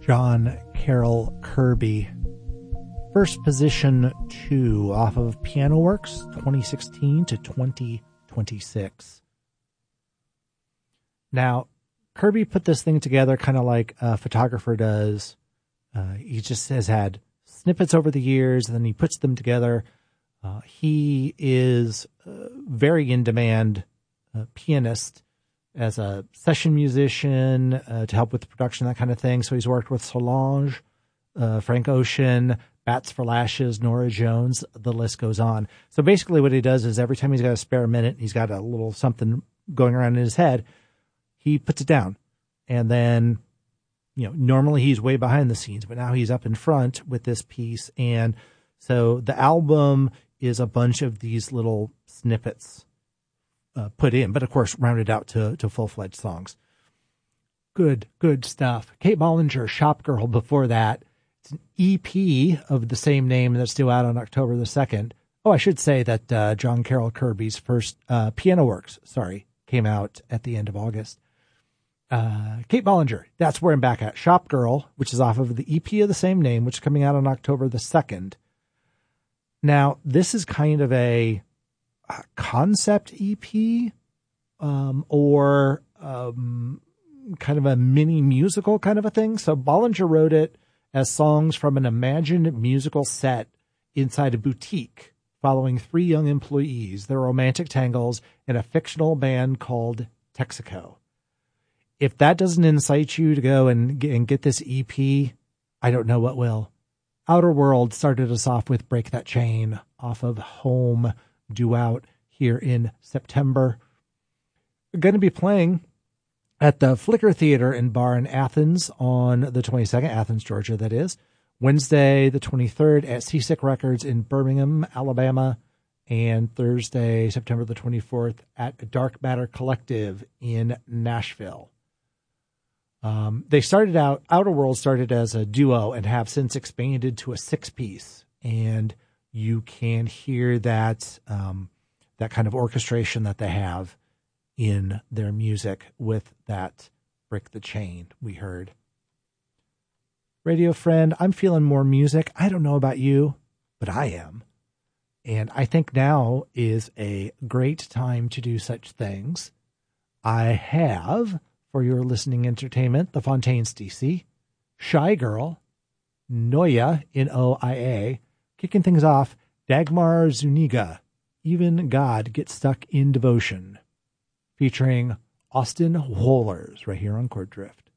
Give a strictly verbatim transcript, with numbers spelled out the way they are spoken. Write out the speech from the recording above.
John Carroll Kirby. First Position two off of Piano Works, twenty sixteen to twenty twenty-six. Now, Kirby put this thing together kind of like a photographer does. Uh, he just has had snippets over the years, and then he puts them together. Uh, he is a very in-demand uh, pianist as a session musician uh, to help with the production, that kind of thing. So he's worked with Solange, uh, Frank Ocean, Bats for Lashes, Nora Jones, the list goes on. So basically what he does is every time he's got a spare minute, he's got a little something going around in his head, he puts it down. And then, you know, normally he's way behind the scenes, but now he's up in front with this piece. And so the album is a bunch of these little snippets uh, put in, but of course rounded out to, to full-fledged songs. Good, good stuff. Kate Bollinger, Shop Girl before that. It's an E P of the same name that's due out on October the second. Oh, I should say that uh, John Carroll Kirby's first uh, Piano Works, sorry, came out at the end of August. Uh, Kate Bollinger, that's where I'm back at. Shop Girl, which is off of the E P of the same name, which is coming out on October the second. Now, this is kind of a, a concept E P um, or um, kind of a mini musical kind of a thing. So Bollinger wrote it as songs from an imagined musical set inside a boutique following three young employees, their romantic tangles, in a fictional band called Texaco. If that doesn't incite you to go and get, and get this E P, I don't know what will. Outer World started us off with Break That Chain off of Home, due out here in September. We're going to be playing at the Flicker Theater and Bar in Athens on the twenty-second, Athens, Georgia, that is. Wednesday, the twenty-third, at Seasick Records in Birmingham, Alabama. And Thursday, September the twenty-fourth, at Dark Matter Collective in Nashville. Um, they started out, Outer World started as a duo and have since expanded to a six-piece. And you can hear that, um, that kind of orchestration that they have in their music with that Break the Chain we heard. Radio friend, I'm feeling more music. I don't know about you, but I am. And I think now is a great time to do such things. I have, for your listening entertainment, the Fontaines D C, Shy Girl, Noia, N O I A, kicking things off, Dagmar Zuniga, Even God Gets Stuck in Devotion, featuring Austin Wohlers right here on Chord Drift.